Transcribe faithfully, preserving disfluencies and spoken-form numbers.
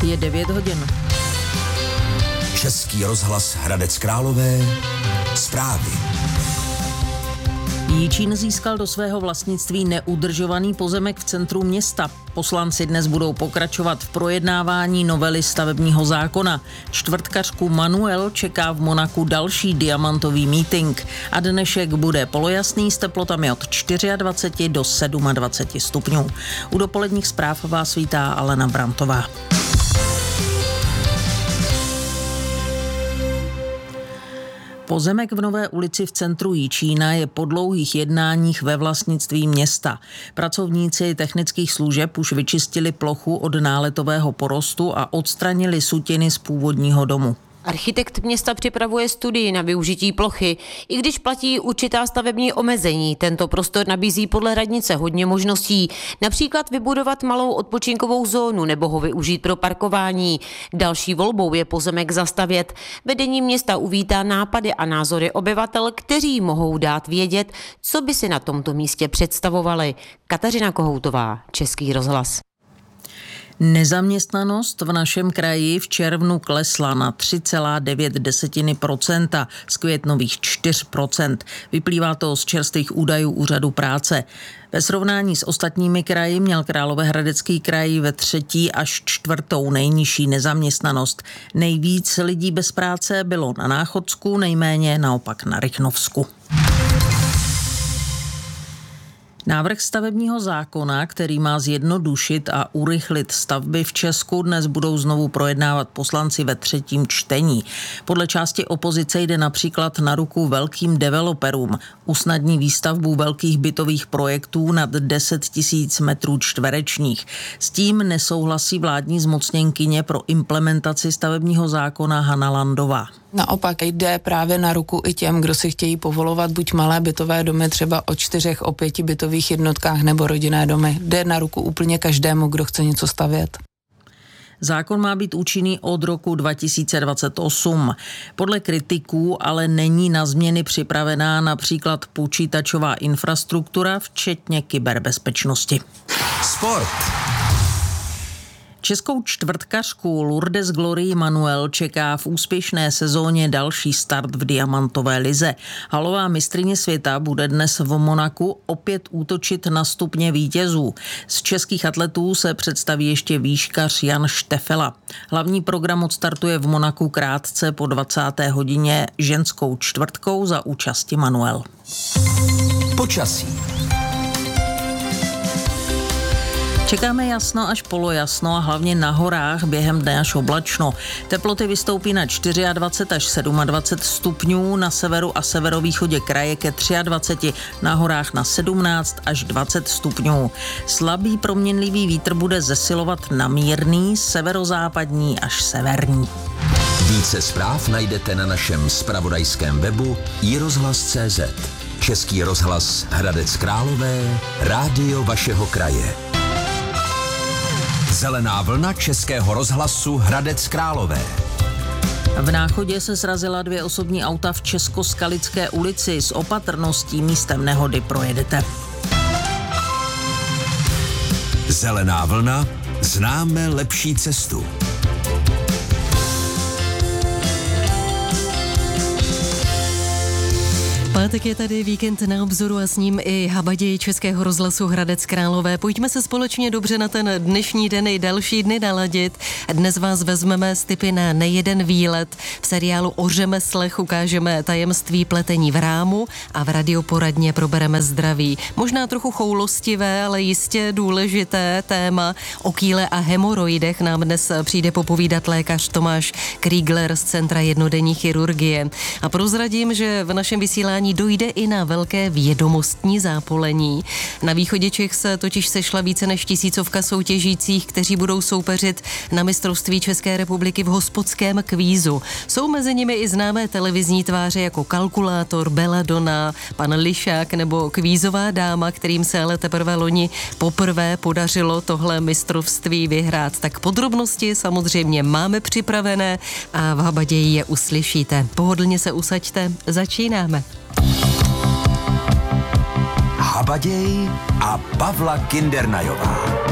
Je devět hodin. Český rozhlas Hradec Králové. Zprávy. Jičín získal do svého vlastnictví neudržovaný pozemek v centru města. Poslanci dnes budou pokračovat v projednávání novely stavebního zákona. Čtvrtkařku Manuel čeká v Monaku další diamantový meeting a dnešek bude polojasný s teplotami od dvacet čtyři do dvacet sedm stupňů. U dopoledních zpráv vás vítá Alena Brantová. Pozemek v Nové ulici v centru Jičína je po dlouhých jednáních ve vlastnictví města. Pracovníci technických služeb už vyčistili plochu od náletového porostu a odstranili sutiny z původního domu. Architekt města připravuje studii na využití plochy. I když platí určitá stavební omezení, tento prostor nabízí podle radnice hodně možností. Například vybudovat malou odpočinkovou zónu nebo ho využít pro parkování. Další volbou je pozemek zastavět. Vedení města uvítá nápady a názory obyvatel, kteří mohou dát vědět, co by si na tomto místě představovali. Kateřina Kohoutová, Český rozhlas. Nezaměstnanost v našem kraji v červnu klesla na tři celá devět procenta z květnových čtyři procenta. Vyplývá to z čerstvých údajů Úřadu práce. Ve srovnání s ostatními kraji měl Královéhradecký kraj ve třetí až čtvrtou nejnižší nezaměstnanost. Nejvíc lidí bez práce bylo na Náchodsku, nejméně naopak na Rychnovsku. Návrh stavebního zákona, který má zjednodušit a urychlit stavby v Česku, dnes budou znovu projednávat poslanci ve třetím čtení. Podle části opozice jde například na ruku velkým developerům. Usnadní výstavbu velkých bytových projektů nad deset tisíc metrů čtverečních. S tím nesouhlasí vládní zmocněnkyně pro implementaci stavebního zákona Hana Landová. Naopak jde právě na ruku i těm, kdo si chtějí povolovat buď malé bytové domy třeba o čtyřech, o pěti bytových jednotkách nebo rodinné domy. Jde na ruku úplně každému, kdo chce něco stavět. Zákon má být účinný od roku dva tisíce dvacet osm. Podle kritiků ale není na změny připravená například počítačová infrastruktura, včetně kyberbezpečnosti. Sport. Českou čtvrtkařku Lourdes Glorii Manuel čeká v úspěšné sezóně další start v diamantové lize. Halová mistryně světa bude dnes v Monaku opět útočit na stupně vítězů. Z českých atletů se představí ještě výškař Jan Štefela. Hlavní program odstartuje v Monaku krátce po dvacáté hodině ženskou čtvrtkou za účasti Manuel. Počasí. Čekáme jasno až polojasno a hlavně na horách během dne až oblačno. Teploty vystoupí na dvacet čtyři až dvacet sedm stupňů, na severu a severovýchodě kraje ke dvacet tři, na horách na sedmnáct až dvacet stupňů. Slabý proměnlivý vítr bude zesilovat na mírný, severozápadní až severní. Více zpráv najdete na našem zpravodajském webu i rozhlas tečka cé zet. Český rozhlas Hradec Králové, rádio vašeho kraje. Zelená vlna Českého rozhlasu Hradec Králové. V Náchodě se srazila dvě osobní auta v Českoskalické ulici. S opatrností místem nehody projedete. Zelená vlna, známe lepší cestu. Pátek je tady, víkend na obzoru a s ním i habaděj Českého rozhlasu Hradec Králové. Pojďme se společně dobře na ten dnešní den i další dny naladit. Dnes vás vezmeme z tipy na nejeden výlet. V seriálu o řemeslech ukážeme tajemství pletení v rámu a v radioporadně probereme zdraví. Možná trochu choulostivé, ale jistě důležité téma o kýle a hemoroidech nám dnes přijde popovídat lékař Tomáš Kriegler z Centra jednodenní chirurgie. A prozradím, že v našem vysílání dojde i na velké vědomostní zápolení. Na východě Čech se totiž sešla více než tisícovka soutěžících, kteří budou soupeřit na mistrovství České republiky v hospodském kvízu. Jsou mezi nimi i známé televizní tváře jako Kalkulátor, Belladonna, pan Lišák nebo kvízová dáma, kterým se ale teprve loni poprvé podařilo tohle mistrovství vyhrát. Tak podrobnosti samozřejmě máme připravené a v habaději je uslyšíte. Pohodlně se usaďte, začínáme. Habaděj a Pavla Kindernajová.